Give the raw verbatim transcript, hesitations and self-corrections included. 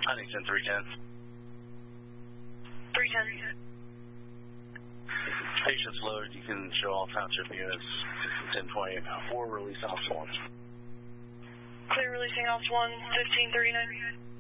Huntington three ten. three ten. Patient's loaded. You can show all township units ten twenty or release ops one. Clear releasing ops one, fifteen thirty-nine.